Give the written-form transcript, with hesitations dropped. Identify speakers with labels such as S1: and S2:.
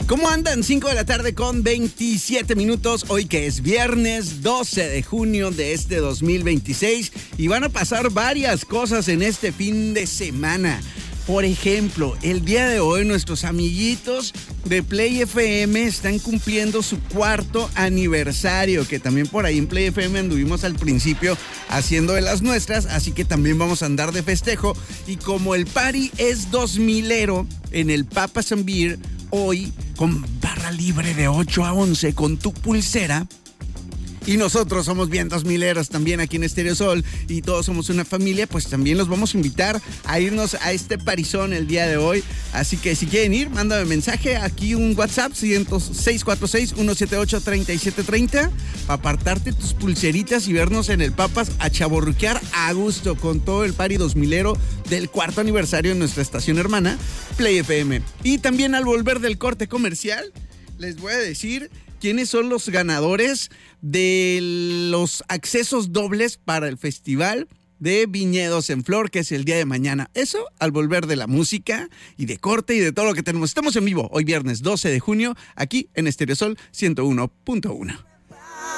S1: ¿Cómo andan? 5 de la tarde con 27 minutos. Hoy que es viernes 12 de junio de este 2026. Y van a pasar varias cosas en este fin de semana. Por ejemplo, el día de hoy nuestros amiguitos de Play FM están cumpliendo su 4º aniversario, que también por ahí en Play FM anduvimos al principio haciendo de las nuestras, así que también vamos a andar de festejo. Y como el party es 2000ero en el Papas and Beer, hoy con barra libre de 8 a 11 con tu pulsera. Y nosotros somos bien 2000eros también aquí en Estéreo Sol y todos somos una familia, pues también los vamos a invitar a irnos a este parizón el día de hoy. Así que si quieren ir, mándame mensaje, aquí un WhatsApp 646-178-3730 para apartarte tus pulseritas y vernos en el Papas a chavorruquear a gusto con todo el party 2000ero del 4º aniversario de nuestra estación hermana Play FM. Y también al volver del corte comercial, les voy a decir quiénes son los ganadores de los accesos dobles para el Festival de Viñedos en Flor, que es el día de mañana. Eso al volver de la música y de corte y de todo lo que tenemos. Estamos en vivo hoy viernes 12 de junio aquí en Estéreo Sol 101.1.